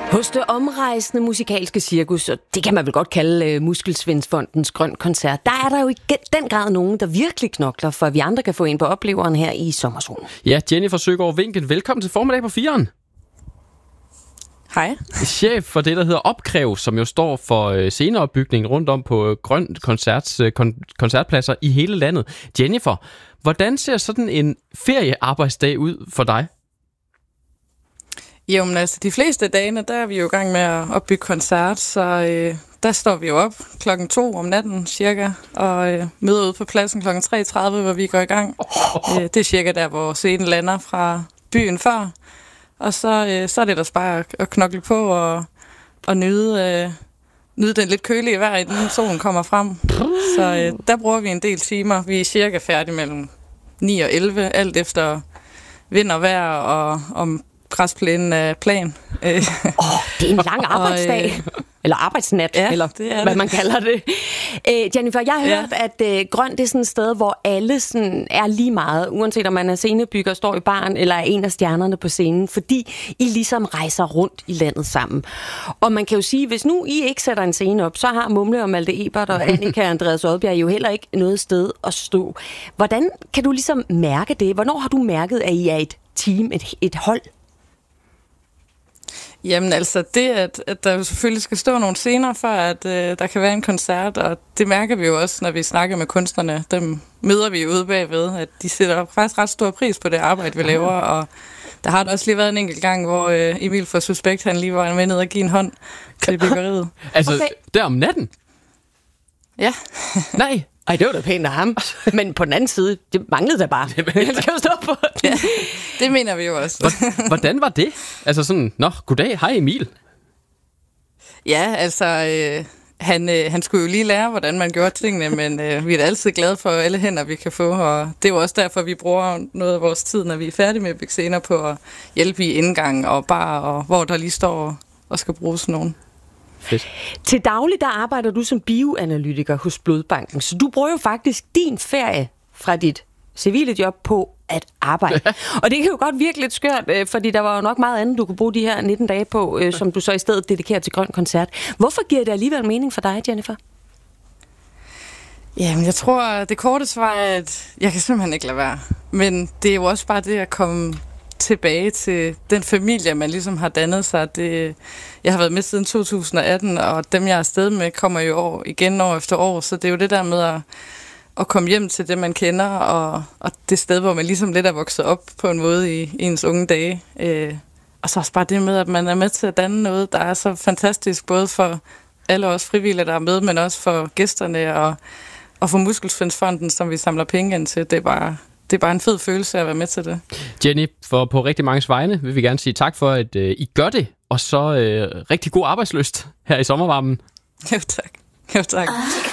Hos det omrejsende musikalske cirkus, og det kan man vel godt kalde Muskelsvindfondens Grøn Koncert, der er der jo i den grad nogen, der virkelig knokler, for at vi andre kan få en på opleveren her i sommerzonen. Ja, Jennifer Søgaard Winken, velkommen til Formiddag på 4'eren. Hej. Chef for det, der hedder Opkræv, som jo står for sceneopbygning rundt om på Grøn Koncerts koncertpladser i hele landet. Jennifer, hvordan ser sådan en feriearbejdsdag ud for dig? Jo, men altså de fleste af dagene, der er vi jo i gang med at opbygge koncert, så der står vi jo op 2:00 om natten cirka, og møder ud på pladsen 3:30, hvor vi går i gang. Det er cirka der, hvor scenen lander fra byen før, og så er det ellers bare at knokle på og nyde den lidt kølige vejr, inden solen kommer frem. Så der bruger vi en del timer. Vi er cirka færdige mellem 9 og 11, alt efter vind og vejr og om græsplænen er plan. Det er en lang arbejdsdag. Eller arbejdsnat, ja, eller hvad man kalder det. Jennifer, jeg har hørt, at Grøn det er sådan et sted, hvor alle sådan er lige meget, uanset om man er scenebygger, står i baren, eller er en af stjernerne på scenen, fordi I ligesom rejser rundt i landet sammen. Og man kan jo sige, hvis nu I ikke sætter en scene op, så har Mumle og Malte Ebert og Annika og Andreas Odbjerg jo heller ikke noget sted at stå. Hvordan kan du ligesom mærke det? Hvornår har du mærket, at I er et team, et hold? Jamen altså det, at der jo selvfølgelig skal stå nogle scener, for at der kan være en koncert, og det mærker vi jo også, når vi snakker med kunstnerne. Dem møder vi ude bagved, at de sætter faktisk ret stor pris på det arbejde, vi laver, og der har også lige været en enkelt gang, hvor Emil fra Suspekt, han lige var med ned og give en hånd til byggeriet. Altså, okay. Der om natten? Ja. Nej. Ej, det var da pænt af ham. Men på den anden side, det manglede da bare. Han skal jo stå på det. Ja, det mener vi jo også. Hvordan var det? Altså sådan, goddag, hej Emil. Ja, altså, han skulle jo lige lære, hvordan man gjorde tingene, men vi er da altid glade for alle hænder, vi kan få, og det er jo også derfor, vi bruger noget af vores tid, når vi er færdige med at bygge scener, på at hjælpe i indgang og bar, og hvor der lige står og skal bruges nogen. Fedt. Til daglig, der arbejder du som bioanalytiker hos Blodbanken, så du bruger jo faktisk din ferie fra dit civile job på at arbejde. Og det kan jo godt virke lidt skørt, fordi der var jo nok meget andet, du kunne bruge de her 19 dage på, som du så i stedet dedikerer til Grøn Koncert. Hvorfor giver det alligevel mening for dig, Jennifer? Jamen, jeg tror, det korte svar er, at jeg kan simpelthen ikke lade være. Men det er jo også bare det at komme tilbage til den familie, man ligesom har dannet sig. Jeg har været med siden 2018, og dem, jeg er afsted med, kommer jo igen år efter år. Så det er jo det der med at komme hjem til det, man kender, og det sted, hvor man ligesom lidt er vokset op på en måde i ens unge dage. Og så også bare det med, at man er med til at danne noget, der er så fantastisk, både for alle os frivillige, der er med, men også for gæsterne og for Muskelsvindfonden, som vi samler penge ind til. Det er bare en fed følelse at være med til det. Jenny, på rigtig mange vegne vil vi gerne sige tak for, at I gør det, og så rigtig god arbejdslyst her i sommervarmen. Jo tak.